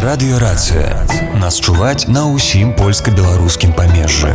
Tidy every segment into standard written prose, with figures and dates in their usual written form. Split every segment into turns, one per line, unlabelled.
Радыёрацыя. Нас чуваць на ўсім польска-беларускім памежжы.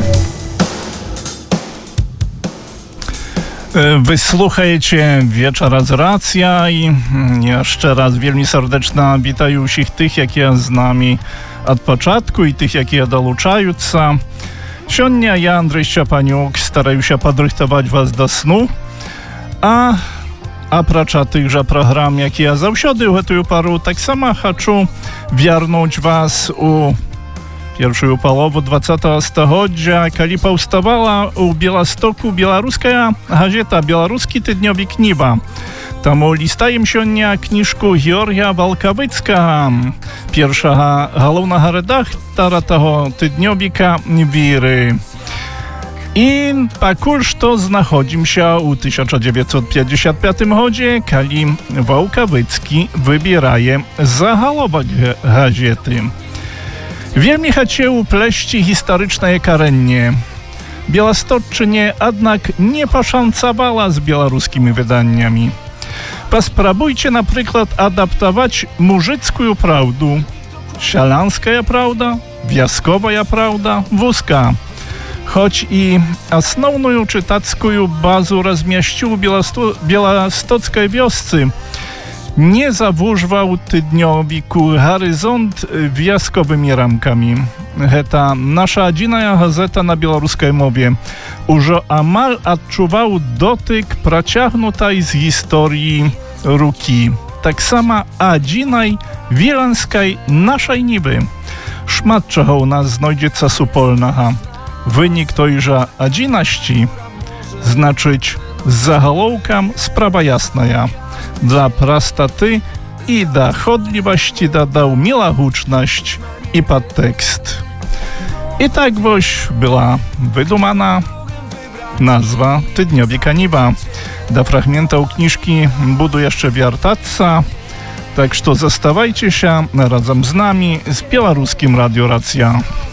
Wy słuchajcie Wieczora z Racja i jeszcze raz wielmi serdeczna witaję wszystkich tych, jakie z nami od początku i tych, jakie dołączająca. Сегодня ja, Andrzej Szczepaniuk, staraję się podrychtować was do snu, a oprócz tychże program, jakie ja zawsiody w tę paru, tak samo chcę wiernąć was u pierwszą połowę 20 stulecia, kiedy powstawała u Białostoku białoruska gazeta Białoruski Tydniowik Niwa. Тому лістаем сёння кніжку Георгія Валкавыцкага, першага галоўнага рэдактара таго тыднёвіка «Віры». І пакуль што знаходзімся ў 1955 годзе, калі Валкавыцкі выбірае загаловак газеты. Вельмі хацеў плесці гістарычнае карэнне. Białostocczynie jednak nie poszancowała z białoruskimi wydaniami. Pospróbujcie na przykład adaptować murzycką prawdę. Sialanska prawda, wioskowa prawda, wózka. Choć i основную czytacką bazę rozmieścił białostockiej wioscy, nie zawórzwał tydniowiku Horyzont wioskowymi ramkami. Heta nasza jedyna gazeta na białoruskiej mowie już amal odczuwał dotyk prociągnutej z historii ruki. Tak sama jednej wileńskiej naszej Niwy. Szmat czego u nas znajdziecie supolnaha. Wynik tejże jedności znaczyć z zaголовком sprawa jasna. Dla prostoty i dochodliwości dodał milahuczność i podtekst. I tak właśnie była wydumana nazwa Tydniowika Niwa. Do fragmentów kniżki budu jeszcze wiertаться, tak że zostawajcie się razem z nami z Białoruskim Radio Racja.